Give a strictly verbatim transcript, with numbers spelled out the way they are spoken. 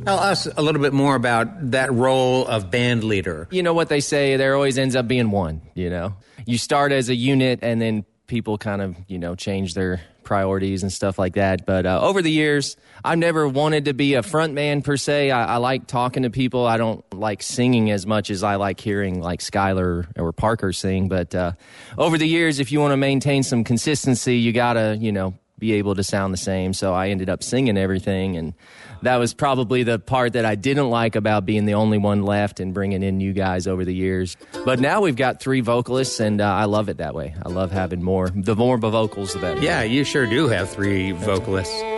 Tell us a little bit more about that role of band leader. You know what they say, there always ends up being one, you know. You start as a unit and then people kind of, you know, change their priorities and stuff like that. But uh, over the years, I've never wanted to be a front man per se. I, I like talking to people. I don't like singing as much as I like hearing like Skylar or Parker sing. But uh, over the years, if you want to maintain some consistency, you got to, you know, be able to sound the same. So I ended up singing everything, and that was probably the part that I didn't like about being the only one left and bringing in new guys over the years. But now we've got three vocalists, and uh, I love it that way. I love having more. The more vocals, the better. Yeah, you sure do have three vocalists.